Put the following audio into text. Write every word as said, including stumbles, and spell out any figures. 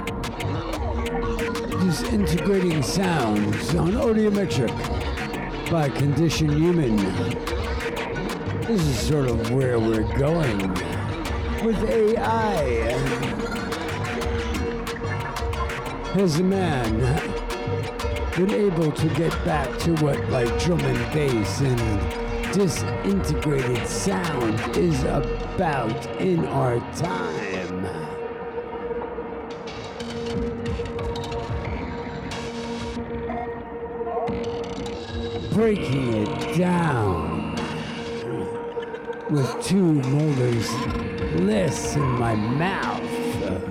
Disintegrating sounds on Audiometric by Condition Human. This is sort of where we're going with A I. Has a man been able to get back to what like drum and bass and disintegrated sound is about in our time? Breaking it down with two molars less in my mouth.